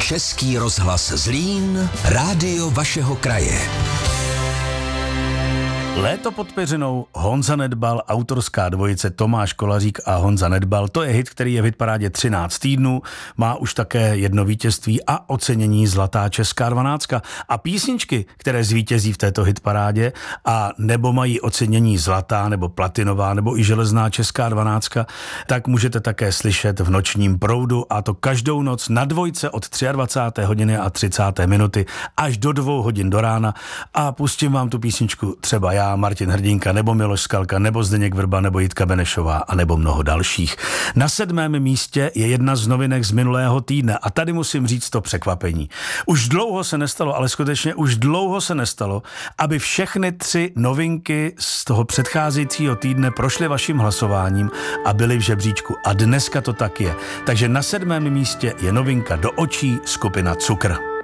Český rozhlas Zlín, rádio vašeho kraje. Léto pod peřinou, Honza Nedbal, autorská dvojice Tomáš Kolařík a Honza Nedbal. To je hit, který je v hitparádě 13 týdnů, má už také jedno vítězství a ocenění Zlatá česká 12. A písničky, které zvítězí v této hitparádě a nebo mají ocenění Zlatá nebo Platinová nebo i Železná česká 12, tak můžete také slyšet v Nočním proudu, a to každou noc na dvojce od 23. hodiny a 30. minuty až do 2 hodin do rána, a pustím vám tu písničku třeba já, Martin Hrdinka, nebo Miloš Skalka, nebo Zdeněk Vrba, nebo Jitka Benešová a nebo mnoho dalších. Na 7. místě je jedna z novinek z minulého týdne a tady musím říct to překvapení. Už dlouho se nestalo, ale skutečně už dlouho se nestalo, aby všechny 3 novinky z toho předcházejícího týdne prošly vaším hlasováním a byly v žebříčku. A dneska to tak je. Takže na 7. místě je novinka Do očí skupina Cukr.